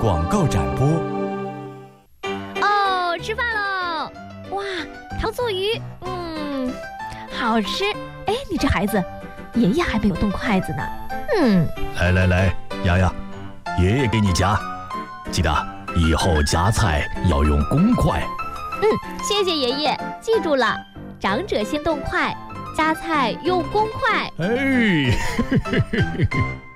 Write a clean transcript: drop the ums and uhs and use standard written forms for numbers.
广告展播。 哦，吃饭喽！哇，糖醋鱼，好吃。哎，你这孩子，爷爷还没有动筷子呢。 来，洋洋，爷爷给你夹，记得以后夹菜要用公筷。 谢谢爷爷，记住了，长者先动筷，夹菜用公筷。 哎。